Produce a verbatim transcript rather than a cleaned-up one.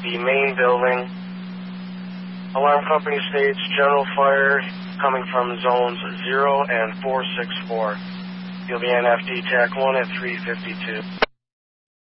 the main building. Alarm company states general fire coming from zones zero and four six four. You'll be N F D TAC one at three fifty-two.